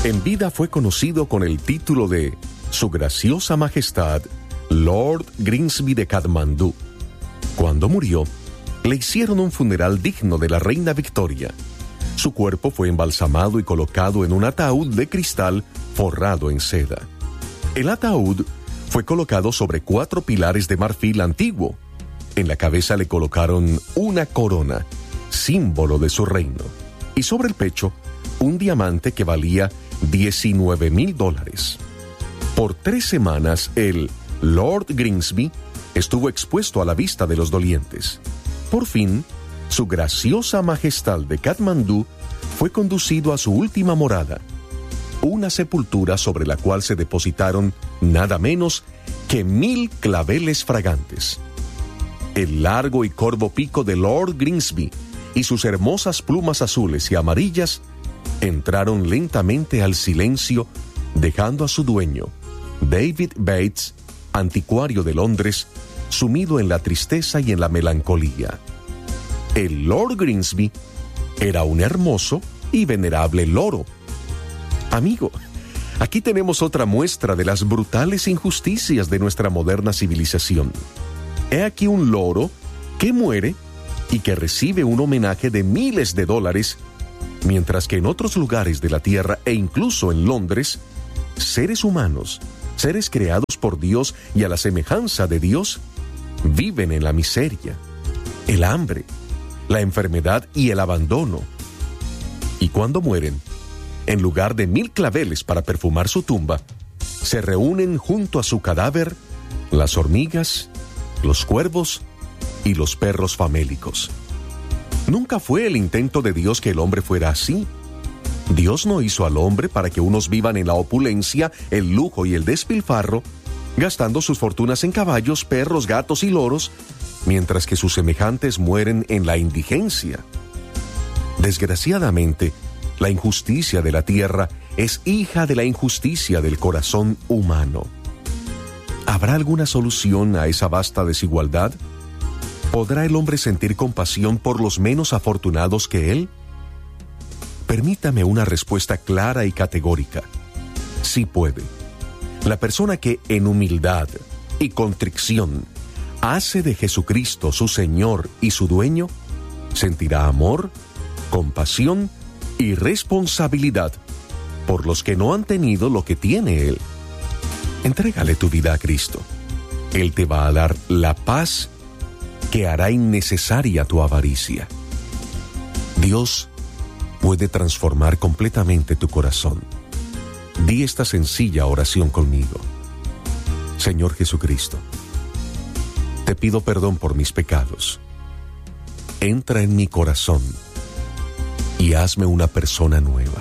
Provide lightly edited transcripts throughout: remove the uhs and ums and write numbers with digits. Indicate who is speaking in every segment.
Speaker 1: En vida fue conocido con el título de Su Graciosa Majestad, Lord Grimsby de Katmandú. Cuando murió, le hicieron un funeral digno de la reina Victoria. Su cuerpo fue embalsamado y colocado en un ataúd de cristal forrado en seda. El ataúd fue colocado sobre 4 pilares de marfil antiguo. En la cabeza le colocaron una corona, símbolo de su reino, y sobre el pecho un diamante que valía $19,000. Por 3 semanas el Lord Grimsby estuvo expuesto a la vista de los dolientes. Por fin, su graciosa majestad de Katmandú fue conducido a su última morada, una sepultura sobre la cual se depositaron nada menos que 1,000 claveles fragantes. El largo y corvo pico de Lord Grimsby y sus hermosas plumas azules y amarillas entraron lentamente al silencio, dejando a su dueño, David Bates, anticuario de Londres, sumido en la tristeza y en la melancolía. El Lord Grimsby era un hermoso y venerable loro. Amigo, aquí tenemos otra muestra de las brutales injusticias de nuestra moderna civilización. He aquí un loro que muere y que recibe un homenaje de miles de dólares, mientras que en otros lugares de la tierra e incluso en Londres, seres humanos, seres creados por Dios y a la semejanza de Dios, viven en la miseria, el hambre, la enfermedad y el abandono. Y cuando mueren, en lugar de 1,000 claveles para perfumar su tumba, se reúnen junto a su cadáver las hormigas, los cuervos y los perros famélicos. Nunca fue el intento de Dios que el hombre fuera así. Dios no hizo al hombre para que unos vivan en la opulencia, el lujo y el despilfarro, gastando sus fortunas en caballos, perros, gatos y loros, mientras que sus semejantes mueren en la indigencia. Desgraciadamente, la injusticia de la tierra es hija de la injusticia del corazón humano. ¿Habrá alguna solución a esa vasta desigualdad? ¿Podrá el hombre sentir compasión por los menos afortunados que él? Permítame una respuesta clara y categórica. Sí puede. La persona que en humildad y contrición hace de Jesucristo su Señor y su dueño, sentirá amor, compasión y responsabilidad por los que no han tenido lo que tiene Él. Entrégale tu vida a Cristo. Él te va a dar la paz que hará innecesaria tu avaricia. Dios puede transformar completamente tu corazón. Di esta sencilla oración conmigo. Señor Jesucristo, te pido perdón por mis pecados. Entra en mi corazón y hazme una persona nueva.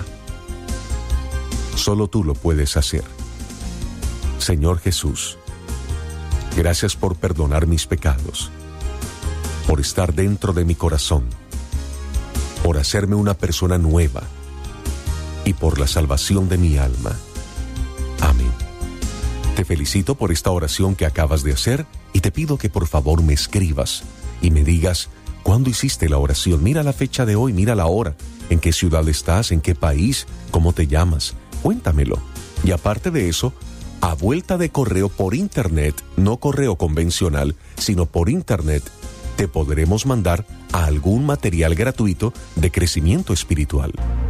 Speaker 1: Solo tú lo puedes hacer. Señor Jesús, gracias por perdonar mis pecados, por estar dentro de mi corazón, por hacerme una persona nueva y por la salvación de mi alma. Amén. Te felicito por esta oración que acabas de hacer y te pido que por favor me escribas y me digas cuándo hiciste la oración. Mira la fecha de hoy, mira la hora, en qué ciudad estás, en qué país, cómo te llamas. Cuéntamelo. Y aparte de eso, a vuelta de correo por internet, no correo convencional, sino por internet, te podremos mandar a algún material gratuito de crecimiento espiritual.